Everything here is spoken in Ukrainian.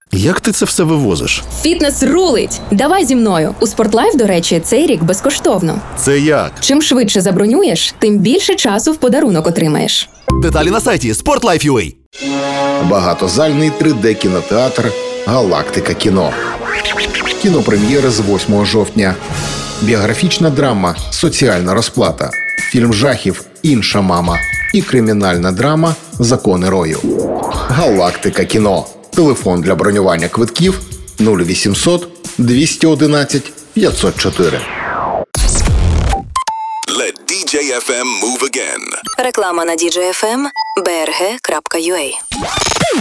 Як ти це все вивозиш? Фітнес рулить! Давай зі мною. У Спортлайф, до речі, цей рік безкоштовно. Це як? Чим швидше забронюєш, тим більше часу в подарунок отримаєш. Деталі на сайті Sportlife.ua. Багатозальний 3D-кінотеатр «Галактика кіно». Кінопрем'єри з 8 жовтня. Біографічна драма «Соціальна розплата». Фільм жахів «Інша мама». І кримінальна драма «Закони рою». «Галактика кіно». Телефон для бронювання квитків 0800 211 504. Let DJ FM move again. Реклама на DJ FM brg.ua.